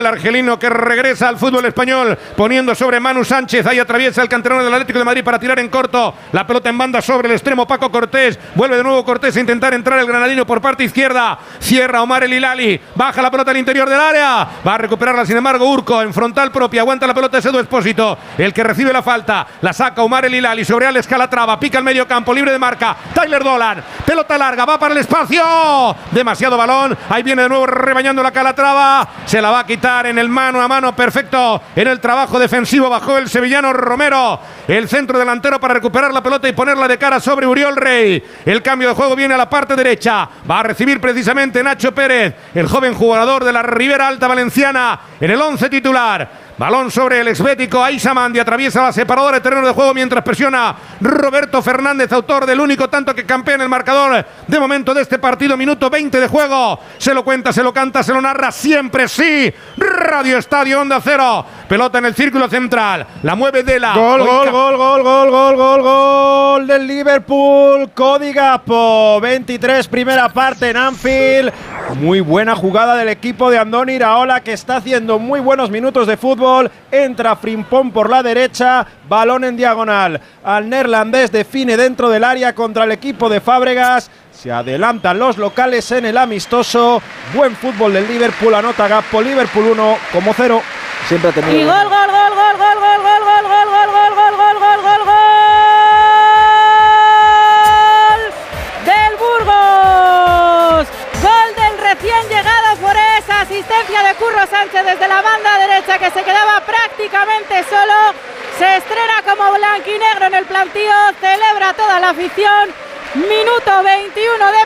El argelino que regresa al fútbol español, poniendo sobre Manu Sánchez, ahí atraviesa el canterano del Atlético de Madrid para tirar en corto, la pelota en banda sobre el extremo Paco Cortés, vuelve de nuevo Cortés a intentar entrar el granadino por parte izquierda, cierra Omar El Hilali, baja la pelota al interior del área, va a recuperarla sin embargo Urco en frontal propia, aguanta la pelota Edu Expósito, el que recibe la falta, la saca Omar El Hilali sobre Alex Calatrava, pica el medio campo, libre de marca, Tyler Dolan, pelota larga, va para el espacio, demasiado balón, ahí viene de nuevo rebañando la Calatrava, se la va a quitar en el mano a mano perfecto en el trabajo defensivo, bajó el sevillano Romero, el centro delantero para recuperar la pelota y ponerla de cara sobre Uriol Rey. El cambio de juego viene a la parte derecha, va a recibir precisamente Nacho Pérez, el joven jugador de la Ribera Alta Valenciana, en el 11 titular. Balón sobre el exbético Aizamandi, atraviesa la separadora de terreno de juego mientras presiona Roberto Fernández, autor del único tanto que campea en el marcador de momento de este partido. Minuto 20 de juego, se lo cuenta, se lo canta, se lo narra siempre, sí, Radio Estadio Onda Cero, pelota en el círculo central, la mueve Dela. Gol del Liverpool, Cody Gakpo, 23 primera parte en Anfield. Muy buena jugada del equipo de Andoni Iraola, que está haciendo muy buenos minutos de fútbol. Entra Frimpong por la derecha, balón en diagonal al neerlandés, define dentro del área contra el equipo de Fábregas. Se adelantan los locales en el amistoso. Buen fútbol del Liverpool, anota Gakpo. Liverpool 1 como 0. Siempre ha tenido. Y gol del Burgos. Gol del recién llegado por esa asistencia de Curro Sánchez desde la banda derecha, que se quedaba prácticamente solo. Se estrena como blanquinegro en el plantío, celebra toda la afición. Minuto 21 de